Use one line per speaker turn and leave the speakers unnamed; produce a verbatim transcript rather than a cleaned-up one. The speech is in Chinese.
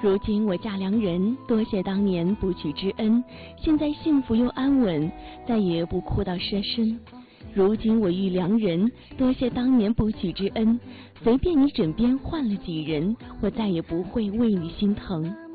如今我嫁良人，多谢当年不娶之恩，现在幸福又安稳，再也不哭到失身。如今我遇良人，多谢当年不娶之恩，随便你枕边换了几人，我再也不会为你心疼。